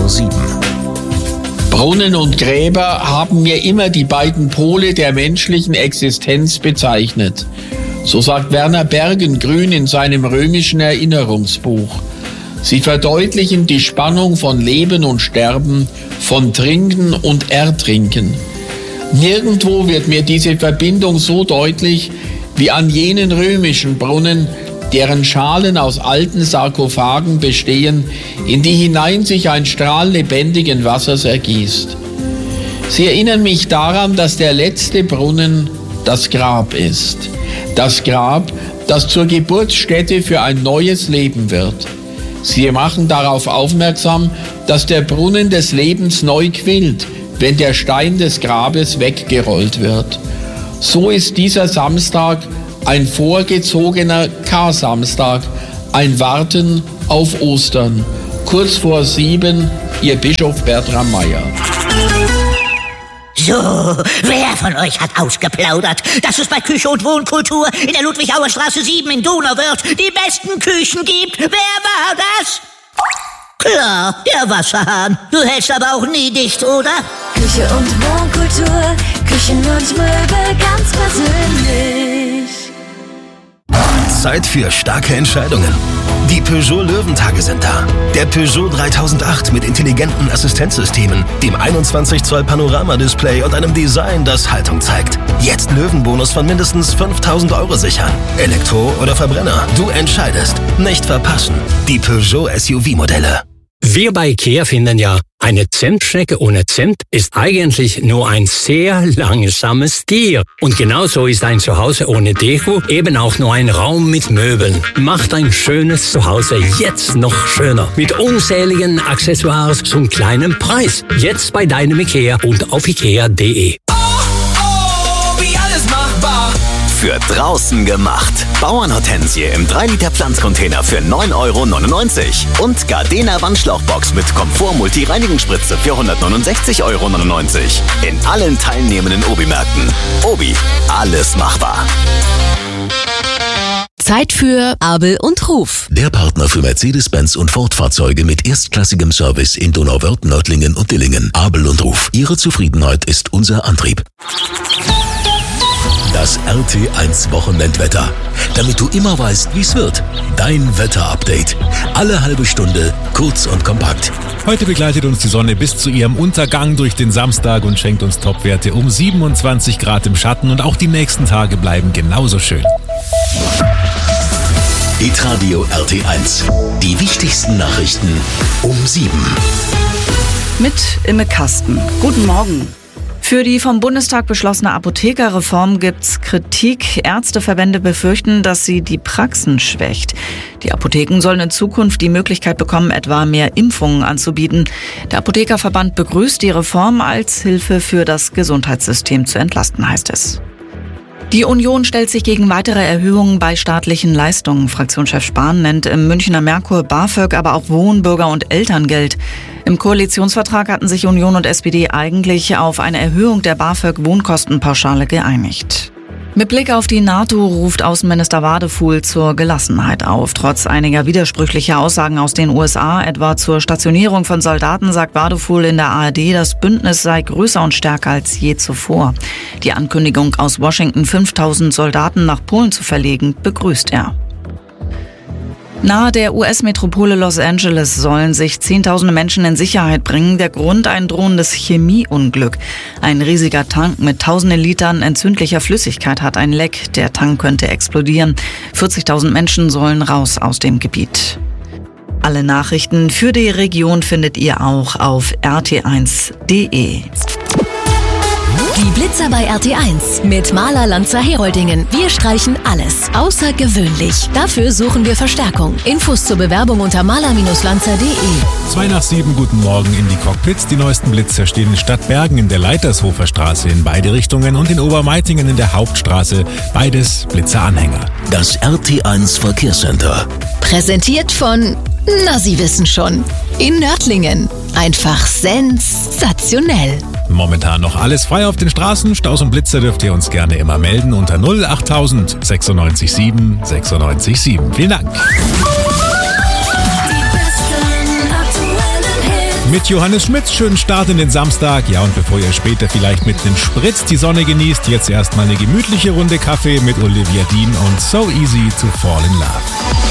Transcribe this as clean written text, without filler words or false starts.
7. Brunnen und Gräber haben mir immer die beiden Pole der menschlichen Existenz bezeichnet. So sagt Werner Bergengrün in seinem römischen Erinnerungsbuch. Sie verdeutlichen die Spannung von Leben und Sterben, von Trinken und Ertrinken. Nirgendwo wird mir diese Verbindung so deutlich wie an jenen römischen Brunnen, deren Schalen aus alten Sarkophagen bestehen, in die hinein sich ein Strahl lebendigen Wassers ergießt. Sie erinnern mich daran, dass der letzte Brunnen das Grab ist. Das Grab, das zur Geburtsstätte für ein neues Leben wird. Sie machen darauf aufmerksam, dass der Brunnen des Lebens neu quillt, wenn der Stein des Grabes weggerollt wird. So ist dieser Samstag ein vorgezogener Karsamstag, ein Warten auf Ostern. Kurz vor 7, Ihr Bischof Bertram Meyer. So, wer von euch hat ausgeplaudert, dass es bei Küche und Wohnkultur in der Ludwigauer Straße 7 in Donauwörth die besten Küchen gibt? Wer war das? Klar, der Wasserhahn. Du hältst aber auch nie dicht, oder? Küche und Wohnkultur, Küchen und Möbel ganz persönlich. Zeit für starke Entscheidungen. Die Peugeot Löwentage sind da. Der Peugeot 3008 mit intelligenten Assistenzsystemen, dem 21 Zoll Panoramadisplay und einem Design, das Haltung zeigt. Jetzt Löwenbonus von mindestens 5.000 € sichern. Elektro oder Verbrenner, du entscheidest. Nicht verpassen. Die Peugeot SUV-Modelle. Wir bei IKEA finden ja, eine Zentstrecke ohne Zent ist eigentlich nur ein sehr langsames Tier. Und genauso ist ein Zuhause ohne Deko eben auch nur ein Raum mit Möbeln. Macht ein schönes Zuhause jetzt noch schöner. Mit unzähligen Accessoires zum kleinen Preis. Jetzt bei deinem IKEA und auf ikea.de. Für draußen gemacht. Bauernhortensie im 3-Liter Pflanzcontainer für 9,99 € und Gardena Wandschlauchbox mit Komfort-Multi-Reinigungsspritze für 169,99 € in allen teilnehmenden Obi-Märkten. Obi, alles machbar. Zeit für Abel und Ruf. Der Partner für Mercedes-Benz und Ford-Fahrzeuge mit erstklassigem Service in Donauwörth, Nördlingen und Dillingen. Abel und Ruf. Ihre Zufriedenheit ist unser Antrieb. Das RT1 Wochenendwetter. Damit du immer weißt, wie es wird. Dein Wetterupdate. Alle halbe Stunde, kurz und kompakt. Heute begleitet uns die Sonne bis zu ihrem Untergang durch den Samstag und schenkt uns Topwerte um 27 Grad im Schatten. Und auch die nächsten Tage bleiben genauso schön. Hitradio RT1. Die wichtigsten Nachrichten um 7. Mit Imme Kasten. Guten Morgen. Für die vom Bundestag beschlossene Apothekerreform gibt's Kritik. Ärzteverbände befürchten, dass sie die Praxen schwächt. Die Apotheken sollen in Zukunft die Möglichkeit bekommen, etwa mehr Impfungen anzubieten. Der Apothekerverband begrüßt die Reform als Hilfe für das Gesundheitssystem zu entlasten, heißt es. Die Union stellt sich gegen weitere Erhöhungen bei staatlichen Leistungen. Fraktionschef Spahn nennt im Münchner Merkur BAföG, aber auch Wohnbürger- und Elterngeld. Im Koalitionsvertrag hatten sich Union und SPD eigentlich auf eine Erhöhung der BAföG-Wohnkostenpauschale geeinigt. Mit Blick auf die NATO ruft Außenminister Wadefuhl zur Gelassenheit auf. Trotz einiger widersprüchlicher Aussagen aus den USA, etwa zur Stationierung von Soldaten, sagt Wadefuhl in der ARD, das Bündnis sei größer und stärker als je zuvor. Die Ankündigung aus Washington, 5.000 Soldaten nach Polen zu verlegen, begrüßt er. Nahe der US-Metropole Los Angeles sollen sich Zehntausende Menschen in Sicherheit bringen. Der Grund: ein drohendes Chemieunglück. Ein riesiger Tank mit tausenden Litern entzündlicher Flüssigkeit hat ein Leck. Der Tank könnte explodieren. 40.000 Menschen sollen raus aus dem Gebiet. Alle Nachrichten für die Region findet ihr auch auf rt1.de. Die Blitzer bei RT1 mit Maler Lanzer Heroldingen. Wir streichen alles außergewöhnlich. Dafür suchen wir Verstärkung. Infos zur Bewerbung unter maler-lanzer.de. 6:02, guten Morgen in die Cockpits. Die neuesten Blitzer stehen in Stadtbergen in der Leitershofer Straße in beide Richtungen und in Obermeitingen in der Hauptstraße. Beides Blitzeranhänger. Das RT1 Verkehrscenter. Präsentiert von, na, Sie wissen schon, in Nördlingen. Einfach sensationell. Momentan noch alles frei auf den Straßen. Staus und Blitzer dürft ihr uns gerne immer melden unter 08000 96 7 96 7. Vielen Dank. Mit Johannes Schmitz schönen Start in den Samstag. Ja, und bevor ihr später vielleicht mit den Spritz die Sonne genießt, jetzt erstmal eine gemütliche Runde Kaffee mit Olivia Dean und So Easy to Fall in Love.